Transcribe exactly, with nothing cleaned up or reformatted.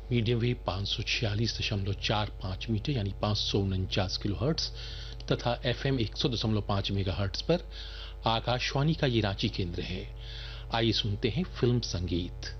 Medium wave पाँच सौ छियालीस दशमलव चार पाँच मीटर यानी पाँच सौ उनचास किलो हर्ट्स तथा एफएम एक सौ दशमलव पाँच मेगा हर्ट्स पर आकाशवाणी का ये रांची केंद्र है। आइए सुनते हैं फिल्म संगीत।